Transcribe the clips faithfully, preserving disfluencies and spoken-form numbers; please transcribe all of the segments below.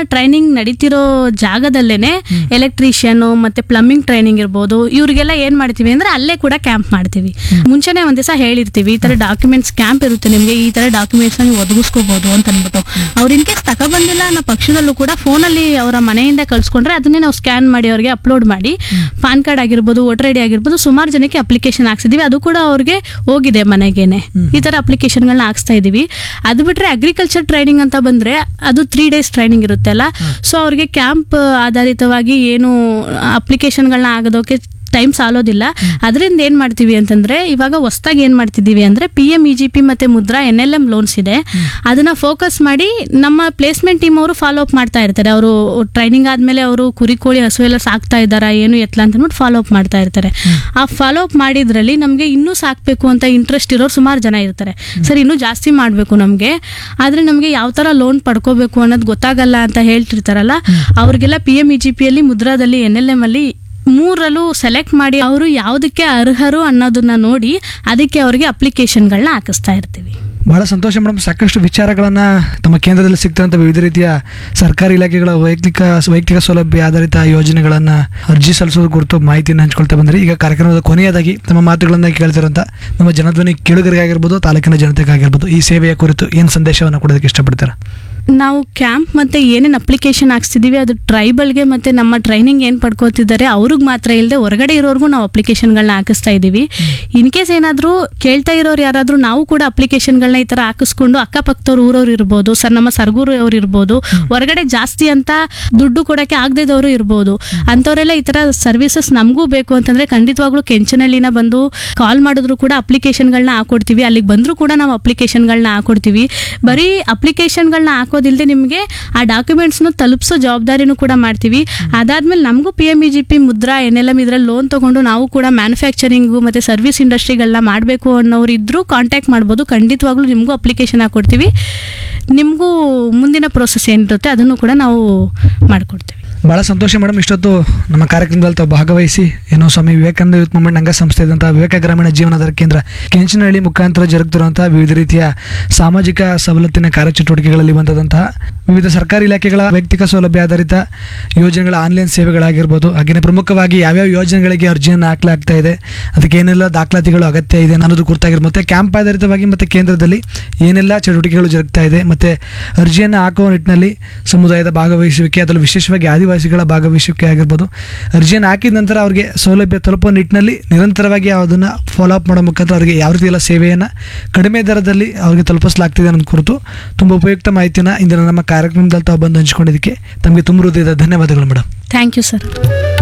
Training ನಡೀತಿರೋ ಜಾಗದಲ್ಲೇನೆ electrician ಮತ್ತೆ plumbing training ಇರ್ಬೋದು, ಇವ್ರಿಗೆಲ್ಲ ಏನ್ ಮಾಡ್ತೀವಿ ಅಂದ್ರೆ ಅಲ್ಲೇ ಕೂಡ ಕ್ಯಾಂಪ್ ಮಾಡ್ತೀವಿ. ಮುಂಚೆನೆ ಒಂದ್ ದಿವಸ ಹೇಳಿರ್ತೀವಿ, ಈ ತರ ಡಾಕ್ಯುಮೆಂಟ್ಸ್ ಕ್ಯಾಂಪ್ ಇರುತ್ತೆ ನಿಮ್ಗೆ, ಈ ತರ ಡಾಕ್ಯುಮೆಂಟ್ಸ್ ನೀವು ಒದಗಿಸ್ಕೋಬಹುದು ಅಂತ ಅನ್ಬಿಟ್ಟು. ಅವ್ರ ಇನ್ ಕೇಸ್ ತಗೊಬಂದಿಲ್ಲ ಅನ್ನೋ ಪಕ್ಷದಲ್ಲೂ ಕೂಡ ಫೋನಲ್ಲಿ ಅವರ ಮನೆಯಿಂದ ಕಳ್ಸ್ಕೊಂಡ್ರೆ ಅದನ್ನೇ ನಾವು ಸ್ಕ್ಯಾನ್ ಮಾಡಿ ಅವ್ರಿಗೆ ಅಪ್ಲೋಡ್ ಮಾಡಿ, ಪಾನ್ ಕಾರ್ಡ್ ಆಗಿರ್ಬೋದು, ವೋಟರ್ ಐಡಿ ಆಗಿರ್ಬೋದು, ಸುಮಾರು ಜನಕ್ಕೆ ಅಪ್ಲಿಕೇಶನ್ ಹಾಕ್ಸಿದೀವಿ. ಅದು ಕೂಡ ಅವ್ರಿಗೆ ಹೋಗಿದೆ ಮನೆಗೇನೆ. ಈ ತರ ಅಪ್ಲಿಕೇಶನ್ಗಳನ್ನ ಹಾಕ್ಸ್ತಾ ಇದೀವಿ. ಅದು ಬಿಟ್ರೆ ಅಗ್ರಿಕಲ್ಚರ್ ಟ್ರೈನಿಂಗ್ ಅಂತ ಬಂದ್ರೆ ಅದು ತ್ರೀ ಡೇಸ್ ಟ್ರೈನಿಂಗ್ ಇರುತ್ತೆ ಅಲ್ಲ, ಸೊ ಅವ್ರಿಗೆ ಕ್ಯಾಂಪ್ ಆಧಾರಿತವಾಗಿ ಏನು ಅಪ್ಲಿಕೇಶನ್ಗಳನ್ನ ಆಗೋದಕ್ಕೆ ಟೈಮ್ ಸಾಲೋದಿಲ್ಲ. ಅದರಿಂದ ಏನ್ ಮಾಡ್ತೀವಿ ಅಂತಂದ್ರೆ ಇವಾಗ ಹೊಸದಾಗಿ ಏನ್ ಮಾಡ್ತಿದೀವಿ ಅಂದ್ರೆ P M E G P ಮತ್ತೆ Mudra N L M loans ಇದೆ, ಅದನ್ನ ಫೋಕಸ್ ಮಾಡಿ ನಮ್ಮ ಪ್ಲೇಸ್ಮೆಂಟ್ ಟೀಮ್ ಅವರು ಫಾಲೋ ಅಪ್ ಮಾಡ್ತಾ ಇರ್ತಾರೆ. ಅವರು ಟ್ರೈನಿಂಗ್ ಆದ್ಮೇಲೆ ಅವರು ಕುರಿ ಕೋಳಿ ಹಸು ಎಲ್ಲ ಸಾಕ್ತಾ ಇದ್ದಾರಾ ಏನು ಎತ್ಲ ಅಂತ ಅಂದ್ಬಿಟ್ಟು ಫಾಲೋ ಅಪ್ ಮಾಡ್ತಾ ಇರ್ತಾರೆ. ಆ ಫಾಲೋ ಅಪ್ ಮಾಡಿದ್ರಲ್ಲಿ ನಮ್ಗೆ ಇನ್ನೂ ಸಾಕ್ಬೇಕು ಅಂತ ಇಂಟ್ರೆಸ್ಟ್ ಇರೋರು ಸುಮಾರು ಜನ ಇರ್ತಾರೆ. ಸರ್ ಇನ್ನೂ ಜಾಸ್ತಿ ಮಾಡ್ಬೇಕು ನಮ್ಗೆ, ಆದ್ರೆ ನಮ್ಗೆ ಯಾವ ತರ ಲೋನ್ ಪಡ್ಕೋಬೇಕು ಅನ್ನೋದು ಗೊತ್ತಾಗಲ್ಲ ಅಂತ ಹೇಳ್ತಿರ್ತಾರಲ್ಲ, ಅವ್ರಿಗೆಲ್ಲ P M E G P ಅಲ್ಲಿ ಮುದ್ರಾದಲ್ಲಿ ಎನ್ ಎಲ್ ಎಂ ಅಲ್ಲಿ ಮೂರಲ್ಲೂ ಸೆಲೆಕ್ಟ್ ಮಾಡಿ ಅವರು ಯಾವುದಕ್ಕೆ ಅರ್ಹರು ಅನ್ನೋದನ್ನ ನೋಡಿ ಅದಕ್ಕೆ ಅವರಿಗೆ ಅಪ್ಲಿಕೇಶನ್ಗಳನ್ನ ಹಾಕಿಸ್ತಾ ಇರ್ತೀವಿ. ಬಹಳ ಸಂತೋಷ ಮೇಡಮ್. ಸಾಕಷ್ಟು ವಿಚಾರಗಳನ್ನ ತಮ್ಮ ಕೇಂದ್ರದಲ್ಲಿ ಸಿಗ್ತಂತ ವಿವಿಧ ರೀತಿಯ ಸರ್ಕಾರಿ ಇಲಾಖೆಗಳ ವೈಯಕ್ತಿಕ ವೈಯಕ್ತಿಕ ಸೌಲಭ್ಯ ಆಧಾರಿತ ಯೋಜನೆಗಳನ್ನ ಅರ್ಜಿ ಸಲ್ಲಿಸೋದು ಕುರಿತು ಮಾಹಿತಿಯನ್ನು ಹಂಚ್ಕೊಳ್ತಾ ಬಂದ್ರೆ, ಈಗ ಕಾರ್ಯಕ್ರಮದ ಕೊನೆಯದಾಗಿ ತಮ್ಮ ಮಾತುಗಳನ್ನ ಕೇಳ್ತಿರಂತ ನಮ್ಮ ಜನಧ್ವನಿ ಕೇಳುಗರಿಗಾಗಿರ್ಬೋದು, ತಾಲೂಕಿನ ಜನತೆಗಾಗಿರ್ಬೋದು, ಈ ಸೇವೆಯ ಕುರಿತು ಏನು ಸಂದೇಶವನ್ನು ಕೊಡೋದಕ್ಕೆ ಇಷ್ಟಪಡ್ತಾರೆ? ನಾವು ಕ್ಯಾಂಪ್ ಮತ್ತೆ ಏನೇನು ಅಪ್ಲಿಕೇಶನ್ ಹಾಕ್ಸ್ತಿದೀವಿ ಅದು ಟ್ರೈಬಲ್ಗೆ ಮತ್ತೆ ನಮ್ಮ ಟ್ರೈನಿಂಗ್ ಏನು ಪಡ್ಕೋತಿದ್ದಾರೆ ಅವ್ರಿಗೆ ಮಾತ್ರ ಇಲ್ಲದೆ ಹೊರಗಡೆ ಇರೋರ್ಗೂ ನಾವು ಅಪ್ಲಿಕೇಶನ್ಗಳನ್ನ ಹಾಕಿಸ್ತಾ ಇದ್ದೀವಿ. ಇನ್ ಕೇಸ್ ಏನಾದರೂ ಕೇಳ್ತಾ ಇರೋರು ಯಾರಾದರೂ ನಾವು ಕೂಡ ಅಪ್ಲಿಕೇಶನ್ಗಳನ್ನ ಈ ಥರ ಹಾಕಿಸ್ಕೊಂಡು ಅಕ್ಕಪಕ್ಕದವ್ರು ಊರವ್ರು ಇರ್ಬೋದು, ಸರ್ ನಮ್ಮ ಸರ್ಗೂರು ಅವ್ರು ಇರ್ಬೋದು, ಹೊರಗಡೆ ಜಾಸ್ತಿ ಅಂತ ದುಡ್ಡು ಕೊಡೋಕ್ಕೆ ಆಗದಿದ್ದವರು ಇರ್ಬೋದು, ಅಂಥವರೆಲ್ಲ ಈ ಥರ ಸರ್ವಿಸಸ್ ನಮಗೂ ಬೇಕು ಅಂತಂದ್ರೆ ಖಂಡಿತವಾಗ್ಲೂ ಕೆಂಚನಹಳ್ಳಿನ ಬಂದು ಕಾಲ್ ಮಾಡಿದ್ರು ಕೂಡ ಅಪ್ಲಿಕೇಶನ್ಗಳನ್ನ ಹಾಕೊಡ್ತೀವಿ. ಅಲ್ಲಿಗೆ ಬಂದರೂ ಕೂಡ ನಾವು ಅಪ್ಲಿಕೇಶನ್ಗಳನ್ನ ಹಾಕೊಡ್ತೀವಿ. ಬರೀ ಅಪ್ಲಿಕೇಶನ್ಗಳನ್ನ ಹಾಕೋದಿಲ್ಲದೆ ನಿಮಗೆ ಆ ಡಾಕ್ಯುಮೆಂಟ್ಸ್ನ ತಲುಪಿಸೋ ಜವಾಬ್ದಾರಿನೂ ಕೂಡ ಮಾಡ್ತೀವಿ. ಅದಾದ್ಮೇಲೆ ನಮಗೂ P M E G P Mudra N L M ಇದ್ರಲ್ಲಿ ಲೋನ್ ತಗೊಂಡು ನಾವು ಕೂಡ ಮ್ಯಾನುಫ್ಯಾಕ್ಚರಿಂಗು ಮತ್ತೆ ಸರ್ವಿಸ್ ಇಂಡಸ್ಟ್ರಿಗಳನ್ನ ಮಾಡಬೇಕು ಅನ್ನೋರು ಇದ್ರೂ ಕಾಂಟ್ಯಾಕ್ಟ್ ಮಾಡ್ಬೋದು. ಖಂಡಿತವಾಗ್ಲೂ ನಿಮಗೂ ಅಪ್ಲಿಕೇಶನ್ ಹಾಕೊಡ್ತೀವಿ. ನಿಮಗೂ ಮುಂದಿನ ಪ್ರೋಸೆಸ್ ಏನಿರುತ್ತೆ ಅದನ್ನು ಕೂಡ ನಾವು ಮಾಡಿಕೊಡ್ತೀವಿ. ಬಹಳ ಸಂತೋಷ ಮೇಡಮ್. ಇಷ್ಟೊತ್ತು ನಮ್ಮ ಕಾರ್ಯಕ್ರಮದಲ್ಲಿ ತಾವು ಭಾಗವಹಿಸಿ ಏನೋ ಸ್ವಾಮಿ ವಿವೇಕಾನಂದ ಯೂತ್ ಮೂವ್ಮೆಂಟ್ ಅಂಗ ಸಂಸ್ಥೆ ಇದ್ದಂತಹ ವಿವೇಕ ಗ್ರಾಮೀಣ ಜೀವನಾಧಾರ ಕೇಂದ್ರ ಕೆಂಚನಹಳ್ಳಿ ಮುಖಾಂತರ ಜರುಗುತ್ತಿರುವಂತಹ ವಿವಿಧ ರೀತಿಯ ಸಾಮಾಜಿಕ ಸವಲತ್ತಿನ ಕಾರ್ಯಚಟುವಟಿಕೆಗಳಲ್ಲಿ ಬಂದಂತಹ ವಿವಿಧ ಸರ್ಕಾರಿ ಇಲಾಖೆಗಳ ವೈಯಕ್ತಿಕ ಸೌಲಭ್ಯ ಆಧಾರಿತ ಯೋಜನೆಗಳ ಆನ್ಲೈನ್ ಸೇವೆಗಳಾಗಿರ್ಬೋದು, ಹಾಗೆಯೇ ಪ್ರಮುಖವಾಗಿ ಯಾವ್ಯಾವ ಯೋಜನೆಗಳಿಗೆ ಅರ್ಜಿಯನ್ನು ಹಾಕಲಾಗ್ತಾ ಇದೆ, ಅದಕ್ಕೆ ಏನೆಲ್ಲ ದಾಖಲಾತಿಗಳು ಅಗತ್ಯ ಇದೆ ಅನ್ನೋದು ಕುರಿತಾಗಿರ್ಬೋದು, ಮತ್ತೆ ಕ್ಯಾಂಪ್ ಆಧಾರಿತವಾಗಿ ಮತ್ತೆ ಕೇಂದ್ರದಲ್ಲಿ ಏನೆಲ್ಲ ಚಟುವಟಿಕೆಗಳು ಜರುಗ್ತಾ ಇದೆ, ಮತ್ತೆ ಅರ್ಜಿಯನ್ನು ಹಾಕುವ ನಿಟ್ಟಿನಲ್ಲಿ ಸಮುದಾಯದ ಭಾಗವಹಿಸುವಿಕೆ, ಅದರಲ್ಲಿ ವಿಶೇಷವಾಗಿ ಆದಿವಾಸಿಗಳ ಭಾಗವಹಿಸುವಿಕೆ ಆಗಿರ್ಬೋದು, ಅರ್ಜಿಯನ್ನು ಹಾಕಿದ ನಂತರ ಅವರಿಗೆ ಸೌಲಭ್ಯ ತಲುಪುವ ನಿಟ್ಟಿನಲ್ಲಿ ನಿರಂತರವಾಗಿ ಅದನ್ನು ಫಾಲೋ ಅಪ್ ಮಾಡೋ ಮುಖಾಂತರ ಅವರಿಗೆ ಯಾವ ರೀತಿ ಎಲ್ಲ ಸೇವೆಯನ್ನು ಕಡಿಮೆ ದರದಲ್ಲಿ ಅವರಿಗೆ ತಲುಪಿಸಲಾಗ್ತಿದೆ ಅನ್ನೋದು ಕುರಿತು ತುಂಬ ಉಪಯುಕ್ತ ಮಾಹಿತಿಯನ್ನು ಇಂದಿನ ನಮ್ಮ ಕಾರ್ಯಕ್ರಮದಲ್ಲಿ ತಾವು ಬಂದು ಹಂಚಿಕೊಂಡಿದ್ದಕ್ಕೆ ತಮಗೆ ತುಂಬ ಹೃದಯದ ಧನ್ಯವಾದಗಳು ಮೇಡಮ್. Thank you sir.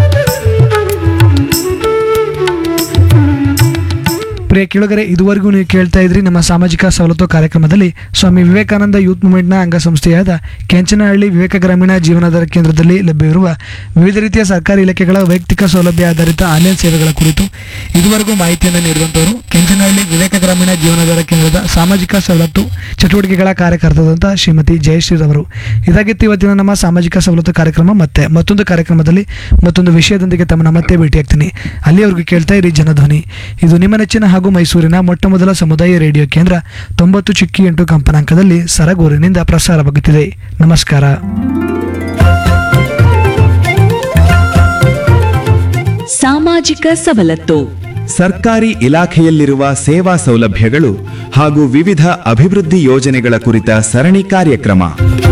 ಪ್ರಿಯ ಕೇಳುಗರೆ, ಇದುವರೆಗೂ ನೀವು ಕೇಳ್ತಾ ಇದ್ರಿ ನಮ್ಮ ಸಾಮಾಜಿಕ ಸವಲತ್ತು ಕಾರ್ಯಕ್ರಮದಲ್ಲಿ ಸ್ವಾಮಿ ವಿವೇಕಾನಂದ ಯೂತ್ ಮೂವ್ಮೆಂಟ್ನ ಅಂಗಸಂಸ್ಥೆಯಾದ ಕೆಂಚನಹಳ್ಳಿ ವಿವೇಕ ಗ್ರಾಮೀಣ ಜೀವನಾಧಾರ ಕೇಂದ್ರದಲ್ಲಿ ಲಭ್ಯವಿರುವ ವಿವಿಧ ರೀತಿಯ ಸರ್ಕಾರಿ ಇಲಾಖೆಗಳ ವೈಯಕ್ತಿಕ ಸೌಲಭ್ಯ ಆಧಾರಿತ ಆನ್ಲೈನ್ ಸೇವೆಗಳ ಕುರಿತು ಇದುವರೆಗೂ ಮಾಹಿತಿಯನ್ನು ನೀಡಿದಂಥವರು ಕೆಂಚನಹಳ್ಳಿ ವಿವೇಕ ಗ್ರಾಮೀಣ ಜೀವನಾಧಾರ ಕೇಂದ್ರದ ಸಾಮಾಜಿಕ ಸವಲತ್ತು ಚಟುವಟಿಕೆಗಳ ಕಾರ್ಯಕರ್ತರಾದಂಥ ಶ್ರೀಮತಿ ಜಯಶ್ರೀರವರು. ಇದಾಗಿತ್ತು ಇವತ್ತಿನ ನಮ್ಮ ಸಾಮಾಜಿಕ ಸವಲತ್ತು ಕಾರ್ಯಕ್ರಮ. ಮತ್ತೆ ಮತ್ತೊಂದು ಕಾರ್ಯಕ್ರಮದಲ್ಲಿ ಮತ್ತೊಂದು ವಿಷಯದೊಂದಿಗೆ ತಮ್ಮನ್ನ ಮತ್ತೆ ಭೇಟಿಯಾಗ್ತೀನಿ. ಅಲ್ಲಿಯವರೆಗೂ ಕೇಳ್ತಾ ಇರಿ ಜನಧ್ವನಿ. ಇದು ನಿಮ್ಮ ನೆಚ್ಚಿನ ಹಾಗೂ ಮೈಸೂರಿನ ಮೊಟ್ಟ ಮೊದಲ ಸಮುದಾಯ ರೇಡಿಯೋ ಕೇಂದ್ರ ತೊಂಬತ್ತು ಚಿಕ್ಕಿ ಎಂಟು ಕಂಪನಾಂಕದಲ್ಲಿ ಸರಗೂರಿನಿಂದ ಪ್ರಸಾರವಾಗುತ್ತಿದೆ. ನಮಸ್ಕಾರ. ಸಾಮಾಜಿಕ ಸವಲತ್ತು ಸರ್ಕಾರಿ ಇಲಾಖೆಯಲ್ಲಿರುವ ಸೇವಾ ಸೌಲಭ್ಯಗಳು ಹಾಗೂ ವಿವಿಧ ಅಭಿವೃದ್ಧಿ ಯೋಜನೆಗಳ ಕುರಿತ ಸರಣಿ ಕಾರ್ಯಕ್ರಮ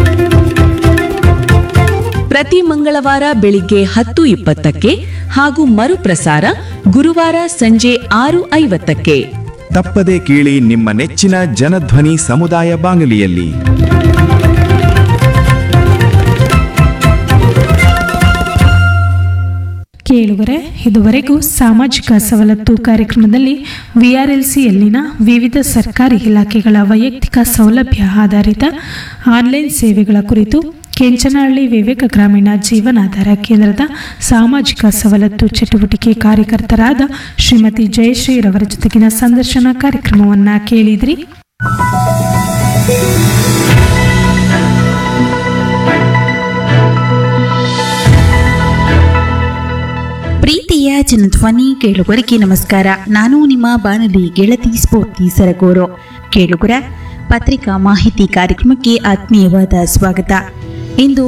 ಪ್ರತಿ ಮಂಗಳವಾರ ಬೆಳಿಗ್ಗೆ ಹತ್ತು ಇಪ್ಪತ್ತಕ್ಕೆ ಹಾಗೂ ಮರುಪ್ರಸಾರ ಗುರುವಾರ ಸಂಜೆ ಆರು ಐವತ್ತಕ್ಕೆ. ತಪ್ಪದೆ ಕೇಳಿ ನಿಮ್ಮ ನೆಚ್ಚಿನ ಜನಧ್ವನಿ ಸಮುದಾಯ ಬಾನುಲಿಯಲ್ಲಿ. ಕೇಳುಗರೆ, ಇದುವರೆಗೂ ಸಾಮಾಜಿಕ ಸವಲತ್ತು ಕಾರ್ಯಕ್ರಮದಲ್ಲಿ ವಿಆರ್ಎಲ್ಸಿಯಲ್ಲಿನ ವಿವಿಧ ಸರ್ಕಾರಿ ಇಲಾಖೆಗಳ ವೈಯಕ್ತಿಕ ಸೌಲಭ್ಯ ಆಧಾರಿತ ಆನ್ಲೈನ್ ಸೇವೆಗಳ ಕುರಿತು ಕೆಂಚನಹಳ್ಳಿ ವಿವೇಕ ಗ್ರಾಮೀಣ ಜೀವನಾಧಾರ ಕೇಂದ್ರದ ಸಾಮಾಜಿಕ ಸವಲತ್ತು ಚಟುವಟಿಕೆ ಕಾರ್ಯಕರ್ತರಾದ ಶ್ರೀಮತಿ ಜಯಶ್ರೀರವರ ಜೊತೆಗಿನ ಸಂದರ್ಶನ ಕಾರ್ಯಕ್ರಮವನ್ನು ಕೇಳಿದ್ರಿ. ಪ್ರೀತಿಯ ಜನಧ್ವನಿ ಕೇಳುಗರಿಗೆ ನಮಸ್ಕಾರ. ನಾನು ನಿಮ್ಮ ಬಾನುಲಿ ಗೆಳತಿ ಸ್ಫೂರ್ತಿ ಸರಗೂರು. ಕೇಳುಗರ, ಪತ್ರಿಕಾ ಮಾಹಿತಿ ಕಾರ್ಯಕ್ರಮಕ್ಕೆ ಆತ್ಮೀಯವಾದ ಸ್ವಾಗತ. ಇಂದು